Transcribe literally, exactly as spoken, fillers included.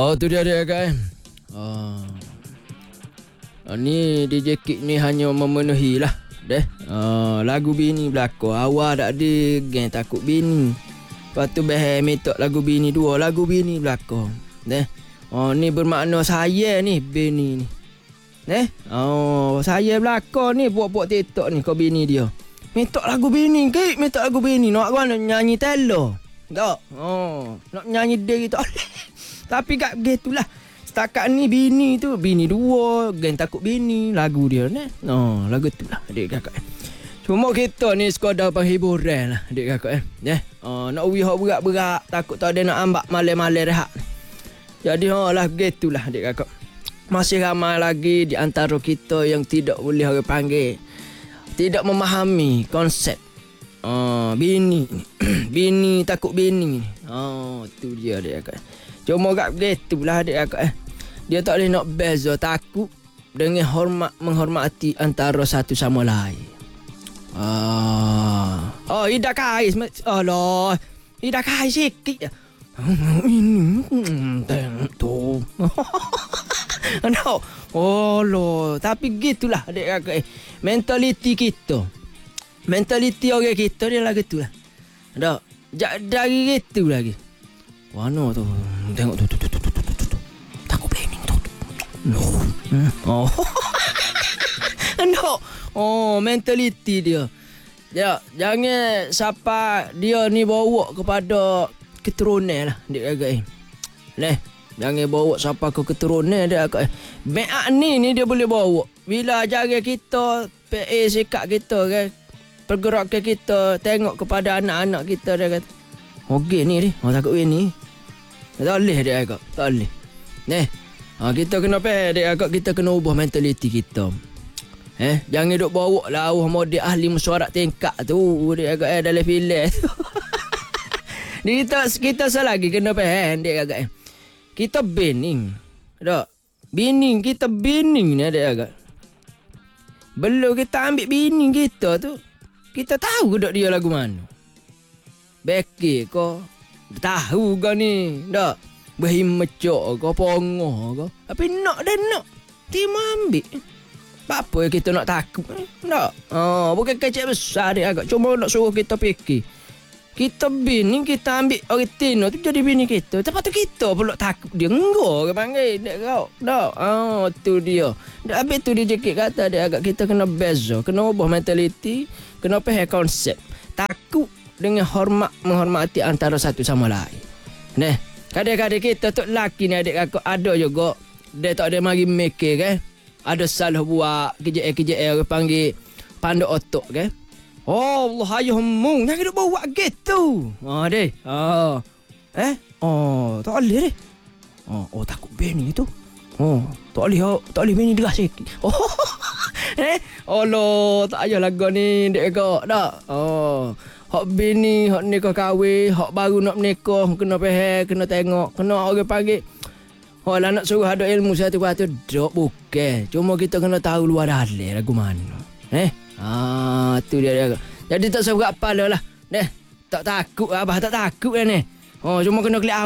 Oh, tu dia dia kan. Oh. Ni D J Kik ni hanya memenuhi lah. Deh. Oh, lagu bini belakang. Awal tak ada geng takut bini. Lepas tu behel metok lagu bini dua. Lagu bini belakang. Deh. Oh, ni bermakna saya ni bini ni. Eh? Oh, saya belakang ni buat-buat TikTok ni kau bini dia. Metok lagu bini Kik. Metok lagu bini. Nak kan nyanyi telo. Tak. Oh, nak nyanyi dia gitu. Tapi kat gitulah. Setakat ni bini tu, bini dua, geng takut bini, lagu dia ni. Oh, lagu tu lah adik kakak. Cuma kita ni sekadar penghiburan lah adik kakak eh. Eh, oh, nak uwi hak berat-berat, takut tak ada nak ambak malam-malam rehat. Jadi oh lah gitulah adik kakak. Masih ramai lagi di antara kita yang tidak boleh orang panggil, tidak memahami konsep oh, bini bini takut bini. Oh, tu dia adik kakak. Cuma kat gitulah adik kakak eh. Dia tak boleh nak beza takut dengan hormat menghormati antara satu sama lain. Ah. Oh, Ida kais. Allah. Ida kais sikit. Ini tu. No. Oh lo, tapi gitulah adik kakak eh. Mentaliti kita. Mentaliti orang kita dia lah gitulah. Dak, dari gitu lagi. Mana tu? Tengok tu tu tu tu tu tu tu. Takut planning tu. No. Oh. No. Oh, mentaliti dia. Ya, jangan siapa dia ni bawa kepada keturunan lah dia agak eh. Leh, jangan bawa siapa ke keturunan dia agak eh. Beak ni ni dia boleh bawa. Bila ajaran kita, P A sikap kita kan, pergerakan kita tengok kepada anak-anak kita dia kata. Okey ni ni, oh takut ni. Tak boleh dia agak, tak boleh. Neh, ha, kita kena pe dia agak kita kena ubah mentaliti kita. Eh, jangan duk bawa lah model ahli mesyuarat tingkat tu dia agak eh dalam filem. kita kita selagi kena pe dia agak eh. Kita bening. Tak. Bini kita bening ni dia agak. Belum kita ambil bini kita tu, kita tahu dak dia lagu mana. Beki ko tahu kau ni tak berhimecok kau pongoh kau tapi nak dan nak tim ambil apa kita nak takut tak oh bukan kecil besar dia agak cuma nak suruh kita fikir kita bini kita ambil orang tino tu jadi bini kita lepas tu kita pula takut dia enggak ke panggil dia kau tak oh tu dia dah habis tu dia jekit kata dia agak kita kena beza kena ubah mentaliti kena faham konsep takut dengan hormat menghormati antara satu sama lain. Neh, kadang-kadang kita tu lelaki ni adik kakak ada juga dia tak ada mari mikir kan. Ada salah buat kerja-kerja orang panggil pandai otak kan. Oh Allah ayahmu jangan duk bawa gitu. Ha deh. Ha. Eh? Oh, tak boleh deh. Oh, oh takut bini tu. Oh, tak boleh tak boleh bini deras sikit. Oh. Eh? Allah, tak payah lagu ni dek kak dak. Oh. Hak bini, hak nikah kahwin, hak baru nak menikah, kena faham, kena tengok, kena orang panggil. Hak lah nak suruh ada ilmu satu-satu, dok bukan. Cuma kita kena tahu luar dalam lagu mana. Eh? Ah, tu dia dia. Jadi tak sebab apa lah. Eh, tak takut abah tak takut lah ni. Oh, cuma kena kelihatan